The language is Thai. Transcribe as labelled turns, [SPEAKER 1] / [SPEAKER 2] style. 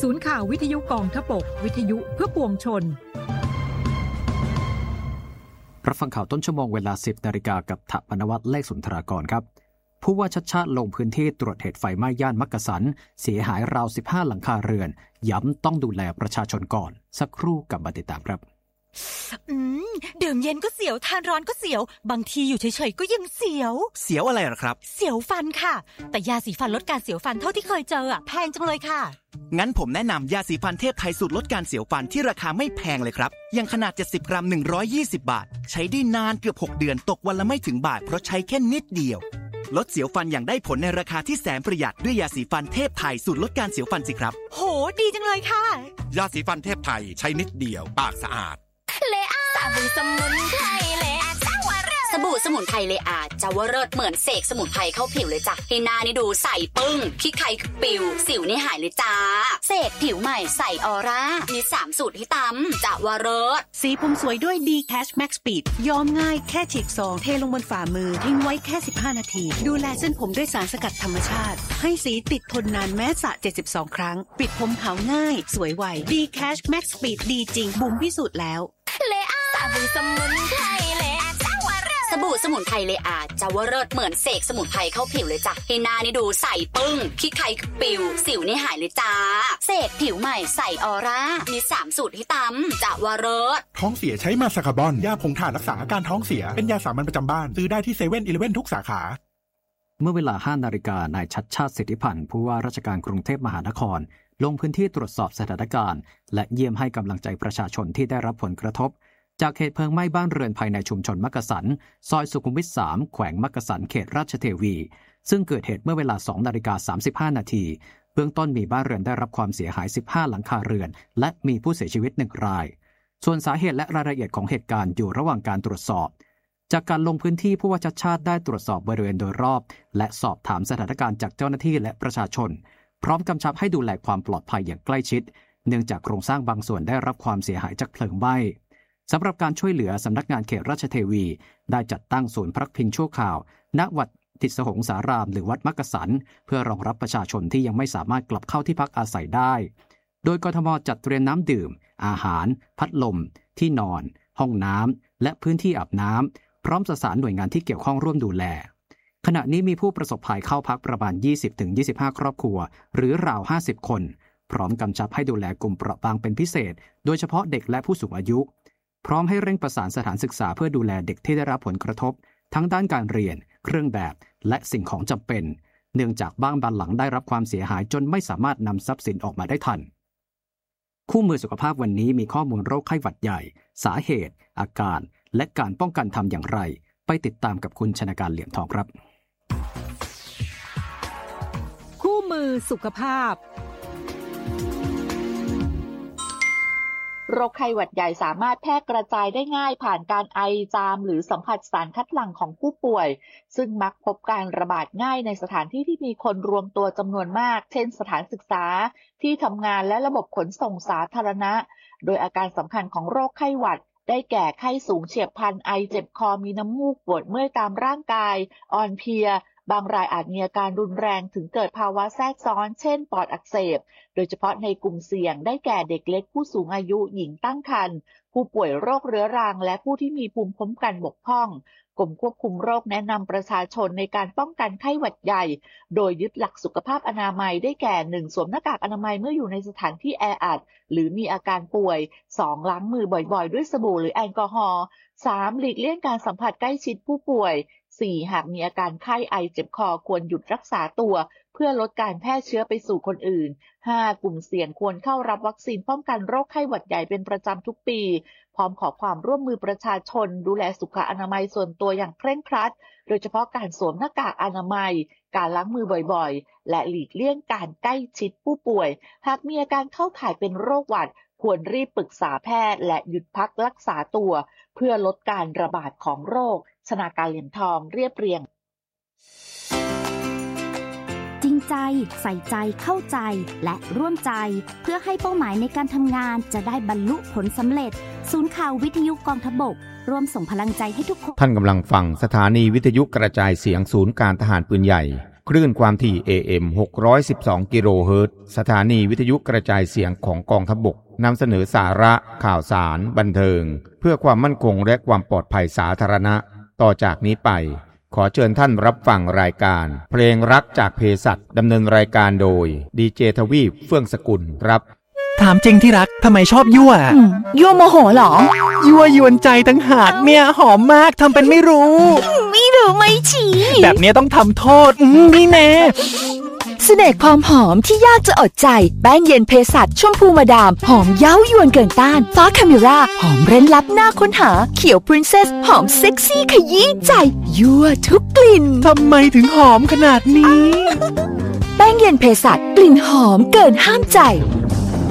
[SPEAKER 1] ศูนย์ข่าววิทยุกองทพบกวิทยุเพื่อปวงชน
[SPEAKER 2] รับฟังข่าวต้นชั่วโมงเวลา 10 นาฬิกากับถปนวัฒน์เลขสุนทรากรครับผู้ว่าชัชชาติลงพื้นที่ตรวจเหตุไฟไหม้ย่านมักกะสันเสียหายราว15หลังคาเรือนย้ำต้องดูแลประชาชนก่อนสักครู่กับมาติดตามครับ
[SPEAKER 3] ดื่มเย็นก็เสียวทานร้อนก็เสียวบางทีอยู่เฉยๆก็ยังเสียว
[SPEAKER 4] อะไรหรอครับ
[SPEAKER 3] เสียวฟันค่ะแต่ยาสีฟันลดการเสียวฟันเท่าที่เคยเจอแพงจังเลยค่ะ
[SPEAKER 4] งั้นผมแนะนำยาสีฟันเทพไทยสูตรลดการเสียวฟันที่ราคาไม่แพงเลยครับอย่างขนาด70กรัม120บาทใช้ได้นานเกือบ6เดือนตกวันละไม่ถึงบาทเพราะใช้แค่นิดเดียวลดเสียวฟันอย่างได้ผลในราคาที่แสนประหยัดด้วยยาสีฟันเทพไทยสูตรลดการเสียวฟันสิครับ
[SPEAKER 3] โหดีจังเลยค่ะ
[SPEAKER 5] ยาสีฟันเทพไทยใช้นิดเดียวปากสะอาด
[SPEAKER 6] เลอาสบู่สมุนไพรเลอาเจ้าวเริศสบู่สมุนไพรเลอาเจ้าวเริศเหมือนเสกสมุนไพรเข้าผิวเลยจ้ะให้หน้านี่ดูใสปึ้งขี้ไข่ปิวสิวนี่หายเลยจ้าเสกผิวใหม่ใสออร่ามี3สูตรให้ตำเจ้าวเริศ
[SPEAKER 7] สีผมสวยด้วย D Cash Max Speed ย้อมง่ายแค่ฉีกซองเทลงบนฝ่ามือทิ้งไว้แค่15นาทีดูแลเส้นผมด้วยสารสกัดธรรมชาติให้สีติดทนนานแม้สระ72ครั้งปิดผมขาวง่ายสวยไว D Cash Max Speed ดีจริงบุ๋มพิสูจน์แล้ว
[SPEAKER 6] เลอาสบู่สมุนไพรเลอาเจ้าวเริศสบู่สมุนไพรเลอาเจ้าวเริศเหมือนเสกสมุนไพรเข้าผิวเลยจ้ะให้หน้านี่ดูใสปึ้งขี้ไข่ปิวสิวนี่หายเลยจ้าเสกผิวใหม่ใสออร่ามี3สูตรให้ตำเจ้าวเริศ
[SPEAKER 8] ท้องเสียใช้มาซาคาบอนยาผงถ่านรักษาอาการท้องเสียเป็นยาสามัญประจำบ้านซื้อได้ที่7-11ทุกสาขา
[SPEAKER 2] เมื่อเวลา 5 นาฬิกานายชัชชาติสิทธิพันธ์ผู้ว่าราชการกรุงเทพมหานครลงพื้นที่ตรวจสอบสถานการณ์และเยี่ยมให้กำลังใจประชาชนที่ได้รับผลกระทบจากเหตุเพลิงไหม้บ้านเรือนภายในชุมชนมักกะสันซอยสุขุมวิท 3 แขวงมักกะสันเขตราชเทวีซึ่งเกิดเหตุเมื่อเวลา 2:35 นาทีเบื้องต้นมีบ้านเรือนได้รับความเสียหาย15หลังคาเรือนและมีผู้เสียชีวิต1รายส่วนสาเหตุและรายละเอียดของเหตุการณ์อยู่ระหว่างการตรวจสอบจากการลงพื้นที่ผู้ว่าชัชชาติได้ตรวจสอบบริเวณโดยรอบและสอบถามสถานการณ์จากเจ้าหน้าที่และประชาชนพร้อมกำชับให้ดูแลความปลอดภัยอย่างใกล้ชิดเนื่องจากโครงสร้างบางส่วนได้รับความเสียหายจากเพลิงไหม้สำหรับการช่วยเหลือสำนักงานเขตราชเทวีได้จัดตั้งศูนย์พักพิงชั่วคราวณวัดทิศหงสารามหรือวัดมักกะสันเพื่อรองรับประชาชนที่ยังไม่สามารถกลับเข้าที่พักอาศัยได้โดยกทม.จัดเตรียมน้ำดื่มอาหารพัดลมที่นอนห้องน้ำและพื้นที่อาบน้ำพร้อมประสานหน่วยงานที่เกี่ยวข้องร่วมดูแลขณะนี้มีผู้ประสบภัยเข้าพักประมาณ 20-25 ครอบครัวหรือราว50คนพร้อมกำชับให้ดูแลกลุ่มเปราะบางเป็นพิเศษโดยเฉพาะเด็กและผู้สูงอายุพร้อมให้เร่งประสานสถานศึกษาเพื่อดูแลเด็กที่ได้รับผลกระทบทั้งด้านการเรียนเครื่องแบบและสิ่งของจำเป็นเนื่องจากบ้านบางหลังได้รับความเสียหายจนไม่สามารถนำทรัพย์สินออกมาได้ทันคู่มือสุขภาพวันนี้มีข้อมูลโรคไข้หวัดใหญ่สาเหตุอาการและการป้องกันทำอย่างไรไปติดตามกับคุณชนาการเหลี่ยมทองครับ
[SPEAKER 1] คู่มือสุขภาพ
[SPEAKER 9] โรคไข้หวัดใหญ่สามารถแพร่กระจายได้ง่ายผ่านการไอจามหรือสัมผัสสารคัดหลั่งของผู้ป่วยซึ่งมักพบการระบาดง่ายในสถานที่ที่มีคนรวมตัวจำนวนมากเช่นสถานศึกษาที่ทำงานและระบบขนส่งสาธารณะโดยอาการสำคัญของโรคไข้หวัดได้แก่ไข้สูงเฉียบพลันไอเจ็บคอมีน้ำมูกปวดเมื่อยตามร่างกายอ่อนเพลียบางรายอาจมีอาการรุนแรงถึงเกิดภาวะแทรกซ้อนเช่นปอดอักเสบโดยเฉพาะในกลุ่มเสี่ยงได้แก่เด็กเล็กผู้สูงอายุหญิงตั้งครรภ์ผู้ป่วยโรคเรื้อรังและผู้ที่มีภูมิคุ้มกันบกพร่องกรมควบคุมโรคแนะนำประชาชนในการป้องกันไข้หวัดใหญ่โดยยึดหลักสุขภาพอนามัยได้แก่ 1. สวมหน้ากากอนามัยเมื่ออยู่ในสถานที่แออัดหรือมีอาการป่วย 2. ล้างมือบ่อยๆด้วยสบู่หรือแอลกอฮอล์ 3. หลีกเลี่ยงการสัมผัสใกล้ชิดผู้ป่วย 4. หากมีอาการไข้ไอเจ็บคอควรหยุดรักษาตัวเพื่อลดการแพร่เชื้อไปสู่คนอื่น 5. กลุ่มเสี่ยงควรเข้ารับวัคซีนป้องกันโรคไข้หวัดใหญ่เป็นประจำทุกปีพร้อมขอความร่วมมือประชาชนดูแลสุขอนามัยส่วนตัวอย่างเคร่งครัดโดยเฉพาะการสวมหน้ากากอนามัยการล้างมือบ่อยๆและหลีกเลี่ยงการใกล้ชิดผู้ป่วยหากมีอาการเข้าข่ายเป็นโรคหวัดควรรีบปรึกษาแพทย์และหยุดพักรักษาตัวเพื่อลดการระบาดของโรคชนาการเหลี่ยมทองเรียบเรียง
[SPEAKER 10] จริงใจใส่ใจเข้าใจและร่วมใจเพื่อให้เป้าหมายในการทำงานจะได้บรรลุผลสำเร็จศูนย์ข่าววิทยุกองทพบกร่วมส่งพลังใจให้ทุกคน
[SPEAKER 11] ท่านกำลังฟังสถานีวิทยุกระจายเสียงศูนย์การทหารปืนใหญ่คลื่นความถี่ AM 612 กิโลเฮิรตซ์สถานีวิทยุกระจายเสียงของกองทัพบกนำเสนอสาระข่าวสารบันเทิงเพื่อความมั่นคงและความปลอดภัยสาธารณะต่อจากนี้ไปขอเชิญท่านรับฟังรายการเพลงรักจากเภสัชดำเนินรายการโดยดีเจทวีปเฟื่องสกุลครับ
[SPEAKER 12] ถามจริงที่รักทำไมชอบยั่ว
[SPEAKER 3] ยั่วโมโหเหรอ
[SPEAKER 12] ยั่วยวนใจตั้งหากเนี่ยหอมมากทำเป็นไม่รู้
[SPEAKER 3] ไม่รู้ไม่ชี้
[SPEAKER 12] แบบนี้ต้องทำโทษนี่แน่
[SPEAKER 3] เสน่ห์ความหอมที่ยากจะอดใจแป้งเย็นเภสัชชมพูมาดามหอมเย้ายวนเกินต้านฟ้าคาเมราหอมเร้นลับหน้าค้นหาเขียวพรินเซสหอมเซ็กซี่ขยี้ใจยั่วทุกกลิ่น
[SPEAKER 12] ทำไมถึงหอมขนาดนี้
[SPEAKER 3] แป้งเย็นเภสัชกลิ่นหอมเกินห้ามใจ